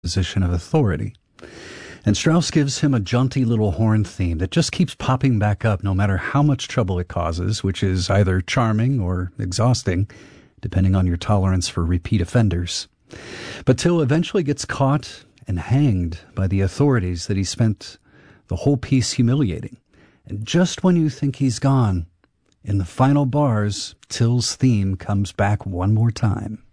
position of authority. And Strauss gives him a jaunty little horn theme that just keeps popping back up no matter how much trouble it causes, which is either charming or exhausting, depending on your tolerance for repeat offenders. But Till eventually gets caught and hanged by the authorities that he spent the whole piece humiliating. And just when you think he's gone, in the final bars, Till's theme comes back one more time.